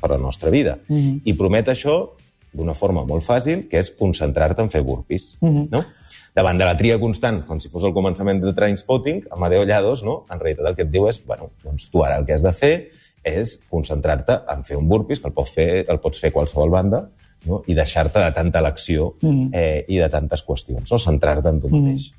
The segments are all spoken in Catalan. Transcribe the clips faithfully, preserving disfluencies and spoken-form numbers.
per a la nostra vida. Mm-hmm. I promet això d'una forma molt fàcil, que és concentrar-te en fer burpees. Mm-hmm. No? Davant de la tria constant, com si fos el començament de Trainspotting, Amadeo Llados, no? En realitat el que et diu és, bueno, doncs tu ara el que has de fer és concentrar-te en fer un burpees, que el pots fer, el pots fer qualsevol banda, no? I deixar-te de tanta elecció mm. eh, i de tantes qüestions, no? Centrar-te en tu mm. mateix.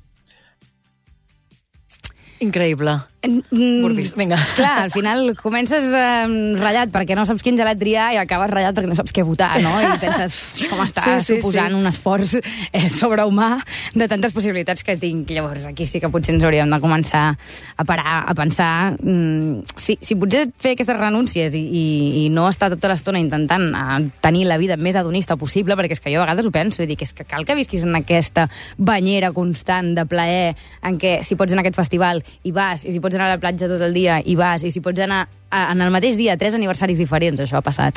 Increïble. Mm, Burpees, vinga. Clar, al final comences eh, ratllat perquè no saps quin gelat triar i acabes ratllat perquè no saps què votar, no? I penses, això m'està sí, sí, suposant sí. un esforç eh, sobrehumà de tantes possibilitats que tinc. Llavors, aquí sí que potser ens hauríem de començar a parar, a pensar mm, si, si potser fer aquestes renúncies i, i, i no estar tota l'estona intentant eh, tenir la vida més hedonista possible, perquè és que jo a vegades ho penso i dic, és que cal que visquis en aquesta banyera constant de plaer en què si pots anar a aquest festival i vas, i si pots anar a la platja tot el dia i vas, i si pots anar a, en el mateix dia a tres aniversaris diferents, això ha passat.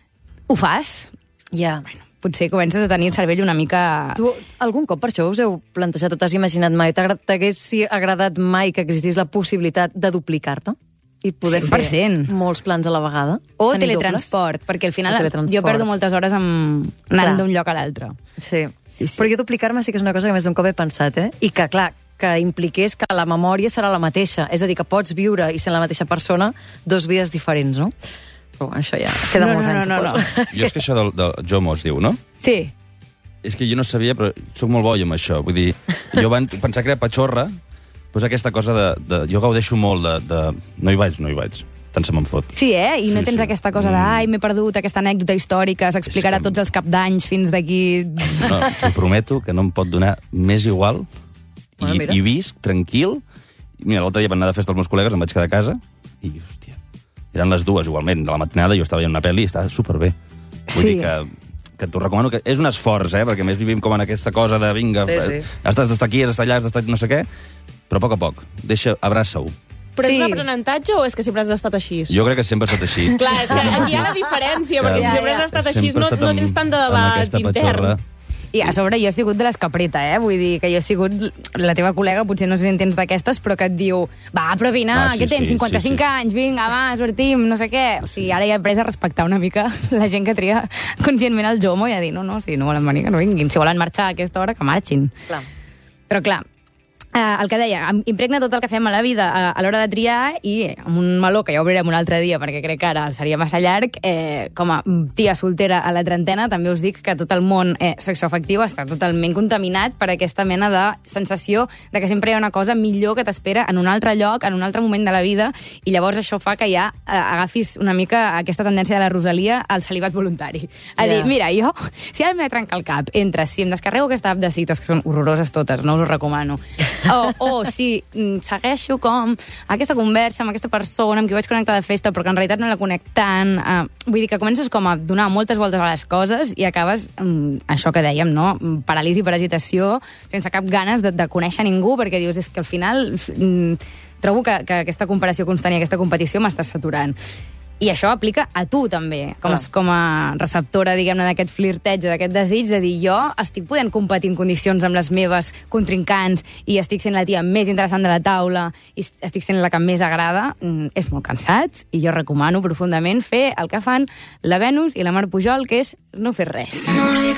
Ho fas? Ja. Yeah. Bueno, potser comences a tenir el cervell una mica... Tu algun cop per això us heu plantejat o t'has imaginat mai? T'hagués agradat mai que existís la possibilitat de duplicar-te? I poder cent per cent. Fer molts plans a la vegada? O teletransport, dobles? Perquè al final jo perdo moltes hores amb... anant d'un lloc a l'altre. Sí. Sí, sí. Però jo duplicar-me sí que és una cosa que més d'un cop he pensat, eh? I que, clar, que impliqués que la memòria serà la mateixa. És a dir, que pots viure i ser la mateixa persona dos vides diferents, no? Però això ja queda no, molts no, anys, no, no, no. Jo és que això del, del Jomo es diu, no? Sí. És que jo no sabia, però soc molt bo amb això. Vull dir, jo van pensar que era patxorra, doncs aquesta cosa de... de jo gaudeixo molt de, de... No hi vaig, no hi vaig. Tant se me'n fot. Sí, eh? I no sí, tens sí. aquesta cosa de ai, m'he perdut aquesta anècdota històrica, s'explicarà que... tots els cap d'anys fins d'aquí... No, t'ho prometo que no em pot donar més igual i, bueno, i visc tranquil. Mira, l'altre dia van anar de festa els meus col·legues, em vaig quedar a casa i, hòstia, eren les dues igualment, de la matinada, jo estava veient una pel·li i estava superbé. Vull sí. dir que, que t'ho recomano, que és un esforç, eh? Perquè a més vivim com en aquesta cosa de vinga, sí, sí. has d'estar aquí, has d'estar allà, has d'estar no sé què, però a poc a poc, deixa, abraça-ho. Però sí. és un aprenentatge o és que sempre has estat així? Jo crec que sempre ha estat així. Clar, és que aquí hi ha la diferència, perquè si sempre has estat així no, no tens tant de debat intern. I a sobre jo he sigut de l'escapreta, eh? Vull dir que jo he sigut la teva col·lega, potser no sé si en tens d'aquestes, però que et diu, va, però vine, ah, sí, què tens, sí, cinquanta-cinc sí, sí. anys, vinga, va, sortim, no sé què. O sigui, ara ja he après a respectar una mica la gent que tria conscientment el Jomo i a dir, no, no, si no volen venir, que no vinguin. Si volen marxar a aquesta hora, que marxin. Clar. Però clar, Uh, el que deia, impregna tot el que fem a la vida a, a l'hora de triar i amb un meló que ja obrirem un altre dia perquè crec que ara seria massa llarg, eh, com a tia soltera a la trentena també us dic que tot el món eh, sexoafectiu està totalment contaminat per aquesta mena de sensació de que sempre hi ha una cosa millor que t'espera en un altre lloc, en un altre moment de la vida, i llavors això fa que ja eh, agafis una mica aquesta tendència de la Rosalia al celibat voluntari. A yeah. dir, mira, jo, si ara m'he de trencar el cap entre si em descarrego aquesta app de cites, que són horroroses totes, no us ho recomano, O, o si segueixo com aquesta conversa amb aquesta persona amb qui vaig connectar de festa però que en realitat no la conec tant, uh, vull dir que comences com a donar moltes voltes a les coses i acabes, um, això que dèiem, no? Paràlisi per agitació, sense cap ganes de, de conèixer ningú, perquè dius, és que al final um, trobo que, que aquesta comparació constant i aquesta competició m'està saturant. I això aplica a tu, també, com, ah. com a receptora, diguem-ne, d'aquest flirteig o d'aquest desig de dir, jo estic podent competir en condicions amb les meves contrincants i estic sent la tia més interessant de la taula i estic sent la que més agrada. Mm, és molt cansat i jo recomano profundament fer el que fan la Venus i la Mar Pujol, que és no fer res.